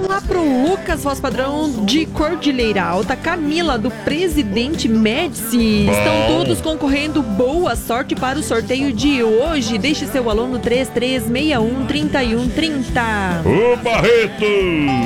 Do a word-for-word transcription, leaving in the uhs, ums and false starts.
lá pro Lucas, voz padrão de Cordilheira Alta, Camila do Presidente Médici. Estão todos concorrendo. Boa sorte para o sorteio de hoje. Deixe seu alô no três três seis um, três um três zero. Ô Barreto!